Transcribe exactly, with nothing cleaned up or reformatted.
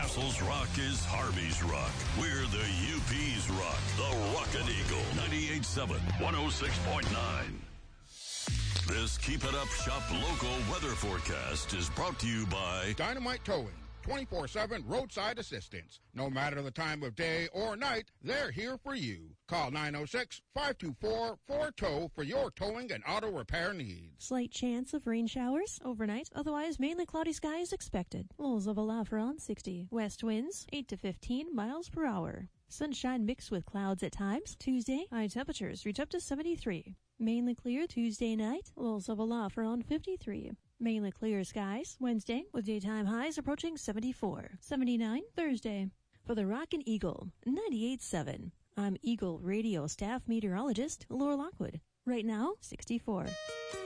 Castle's Rock is Harvey's Rock. We're the U P's Rock. The Rockin' Eagle. ninety-eight point seven, one oh six point nine. This Keep It Up Shop local weather forecast is brought to you by Dynamite Towing. twenty-four seven roadside assistance. No matter the time of day or night, they're here for you. Call nine oh six, five two four, four T O W for your towing and auto repair needs. Slight chance of rain showers overnight. Otherwise, mainly cloudy skies expected. Lows of around around sixty. West winds, eight to fifteen miles per hour. Sunshine mixed with clouds at times. Tuesday, high temperatures reach up to seventy-three. Mainly clear Tuesday night. Lows of around around fifty-three. Mainly clear skies Wednesday with daytime highs approaching seventy-four. seventy-nine Thursday. For the Rockin' Eagle, ninety-eight point seven. I'm Eagle Radio staff meteorologist Laura Lockwood. Right now, sixty-four.